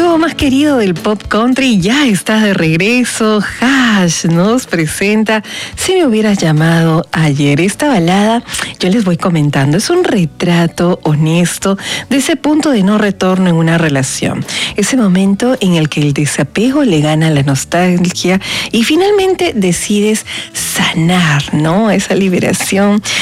dúo más querido del pop country ya está de regreso. Hash nos presenta Si me hubieras llamado ayer. Esta balada, yo les voy comentando, es un retrato honesto de ese punto de no retorno en una relación. Ese momento en el que el desapego le gana a la nostalgia y finalmente decides sanar, ¿no? Esa liberación